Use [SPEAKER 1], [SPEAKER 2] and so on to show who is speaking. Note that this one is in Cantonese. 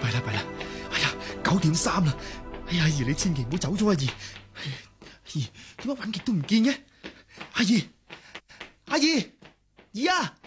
[SPEAKER 1] 弊啦弊啦！哎呀，9點3啦！哎呀，阿姨你千祈唔好走咗，阿姨。阿姨點解揾極都唔見嘅？阿姨，姨啊！